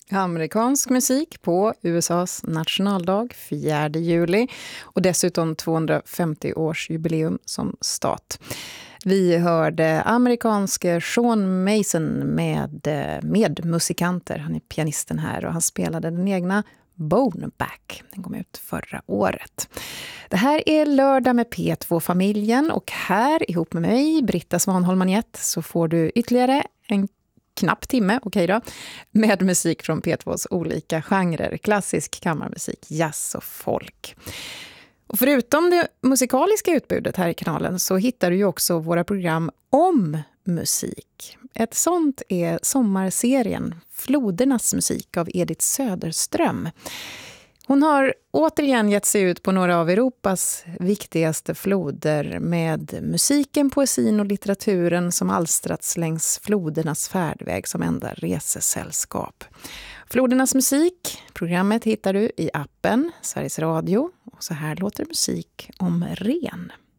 Amerikansk musik på USAs nationaldag 4 juli och dessutom 250-årsjubileum som stat. Vi hörde amerikanske Sean Mason med musikanter. Han är pianisten här och han spelade den egna Boneback. Den kom ut förra året. Det här är lördag med P2-familjen och här ihop med mig, Britta Svanholm-Manjett, så får du ytterligare en knapp timme, okej då, med musik från P2s olika genrer. Klassisk kammarmusik, jazz och folk. Och förutom det musikaliska utbudet här i kanalen så hittar du ju också våra program om musik. Ett sånt är sommarserien Flodernas musik av Edith Söderström. Hon har återigen gett sig ut på några av Europas viktigaste floder med musiken, poesin och litteraturen som alstrats längs flodernas färdväg som enda resesällskap. Flodernas musik, programmet hittar du i appen Sveriges Radio och så här låter musik om Ren.